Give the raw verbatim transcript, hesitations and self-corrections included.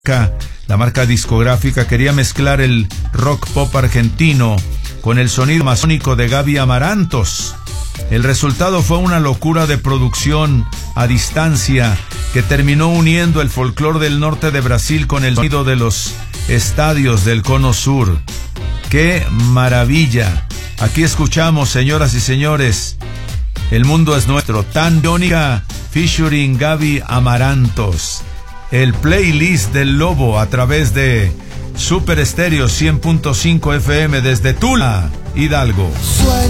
La marca discográfica quería mezclar el rock pop argentino con el sonido amazónico de Gaby Amarantos. El resultado fue una locura de producción a distancia que terminó uniendo el folclore del norte de Brasil con el sonido de los estadios del Cono Sur. ¡Qué maravilla! Aquí escuchamos, señoras y señores, El mundo es nuestro, Tan Biónica featuring Gaby Amarantos. El playlist del Lobo a través de Super Estéreo cien punto cinco F M desde Tula, Hidalgo.